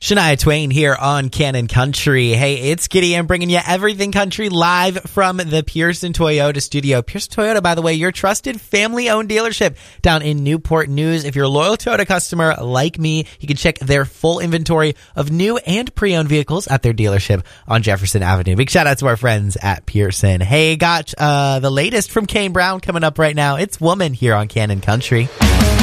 Shania Twain here on Canon Country. Hey, it's Gideon bringing you everything country live from the Pearson Toyota studio. Pearson Toyota, by the way, your trusted family-owned dealership down in Newport News. If you're a loyal Toyota customer like me, you can check their full inventory of new and pre-owned vehicles at their dealership on Jefferson Avenue. Big shout out to our friends at Pearson. Hey, got the latest from Kane Brown coming up right now. It's Woman here on Canon Country.